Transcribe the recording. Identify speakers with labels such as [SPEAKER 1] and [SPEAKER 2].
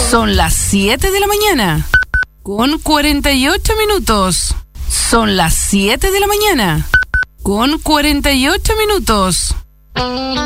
[SPEAKER 1] Son las 7 de la mañana, con 48 minutos. Son las 7 de la mañana, con 48 minutos.